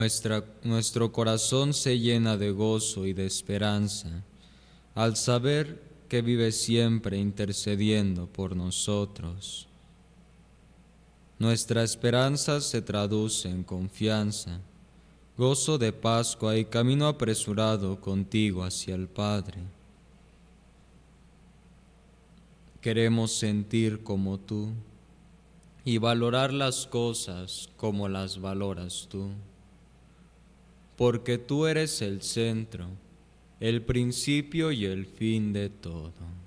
Nuestro corazón se llena de gozo y de esperanza al saber que vive siempre intercediendo por nosotros. Nuestra esperanza se traduce en confianza, gozo de Pascua y camino apresurado contigo hacia el Padre. Queremos sentir como tú y valorar las cosas como las valoras tú, porque tú eres el centro, el principio y el fin de todo.